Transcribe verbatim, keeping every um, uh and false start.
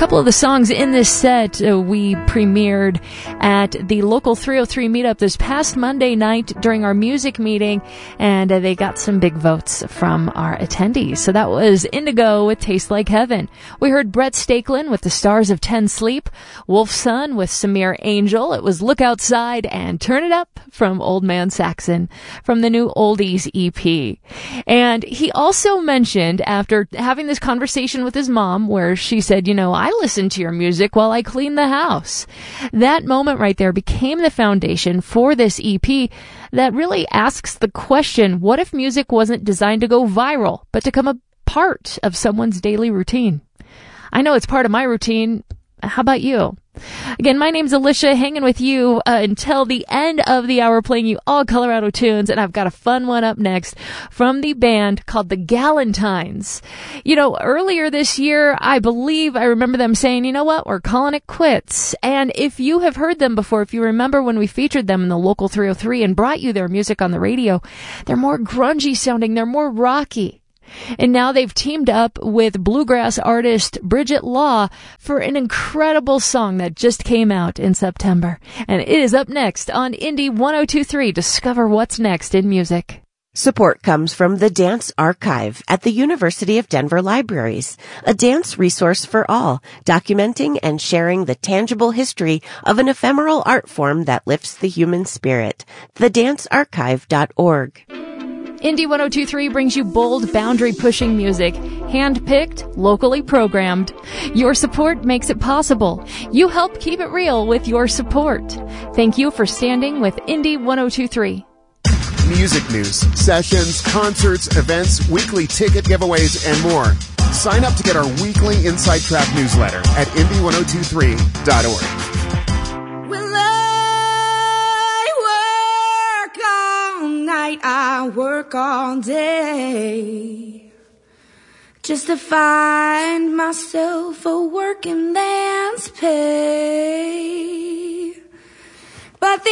couple of the songs in this set uh, we premiered at the local three oh three meetup this past Monday night during our music meeting, and uh, they got some big votes from our attendees. So that was Indigo with Taste Like Heaven. We heard Brett Stakelin with The Stars of Ten Sleep, Wolf's Son with Samir Angel. It was Look Outside and Turn It Up from Old Man Saxon from the new Oldies E P. And he also mentioned, after having this conversation with his mom where she said, you know, I listen to your music while I clean the house. That moment right there became the foundation for this E P that really asks the question, what if music wasn't designed to go viral, but to become a part of someone's daily routine? I know it's part of my routine. How about you? Again, my name's Alicia, hanging with you uh, until the end of the hour, playing you all Colorado tunes, and I've got a fun one up next from the band called the Galentines. You know, earlier this year, I believe I remember them saying, you know what, we're calling it quits. And if you have heard them before, if you remember when we featured them in the local three oh three and brought you their music on the radio, they're more grungy sounding, they're more rocky. And now they've teamed up with bluegrass artist Bridget Law for an incredible song that just came out in September. And it is up next on Indie one oh two point three. Discover what's next in music. Support comes from the Dance Archive at the University of Denver Libraries, a dance resource for all, documenting and sharing the tangible history of an ephemeral art form that lifts the human spirit. the dance archive dot org. Indie one oh two point three brings you bold, boundary-pushing music, hand-picked, locally programmed. Your support makes it possible. You help keep it real with your support. Thank you for standing with Indie one oh two point three. Music news, sessions, concerts, events, weekly ticket giveaways, and more. Sign up to get our weekly Inside Track newsletter at indie one oh two point three dot org. I work all day just to find myself a working man's pay. But the